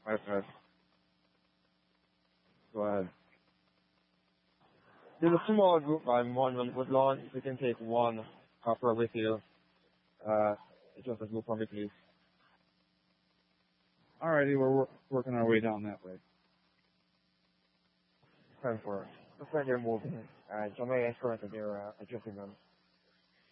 My friend. Go ahead. There's a small group I'm one with lawn. If you can take one copper with you, just a group for me, please. Alrighty, we're working our way down that way. Time for it. Looks like they're moving. Alright, so may I escort that they're adjusting them.